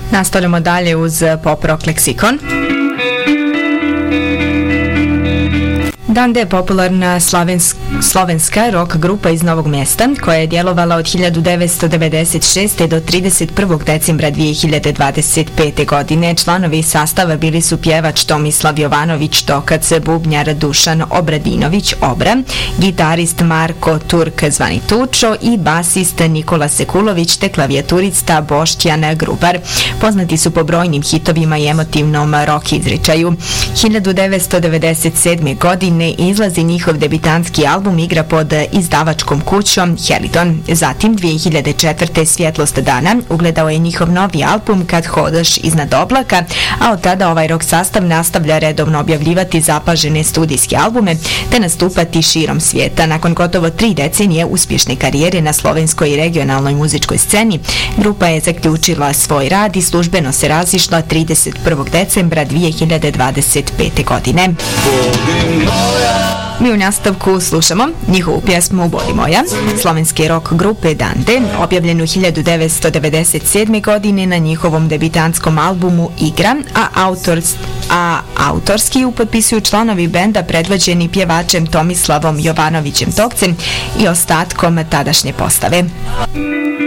Nastavljamo dalje uz pop rock leksikon. Dande je popularna slovenska rock grupa iz Novog Mesta koja je djelovala od 1996. do 31. decembra 2025. godine. Članovi sastava bili su pjevač Tomislav Jovanović Tokac, bubnjar Dušan Obradinović Obra, gitarist Marko Turk zvani Tučo i basist Nikola Sekulović te klavijaturista Boštjan Grubar. Poznati su po brojnim hitovima i emotivnom rock izričaju. 1997. godine izlazi njihov debitanski album Igra pod izdavačkom kućom Helidon. Zatim 2004. Svjetlost dana ugledao je njihov novi album Kad hodaš iznad oblaka, a od tada ovaj rock sastav nastavlja redovno objavljivati zapažene studijske albume te nastupati širom svijeta. Nakon gotovo 3 decenije uspješne karijere na slovenskoj i regionalnoj muzičkoj sceni, grupa je zaključila svoj rad i službeno se razišla 31. decembra 2025. godine. Mi u nastavku slušamo njihovu pjesmu Bodi moja, slovenske rock grupe Dande, objavljenu 1997. godine na njihovom debitantskom albumu Igra, a autorski upotpisuju članovi benda predvođeni pjevačem Tomislavom Jovanovićem Tokcem i ostatkom tadašnje postave.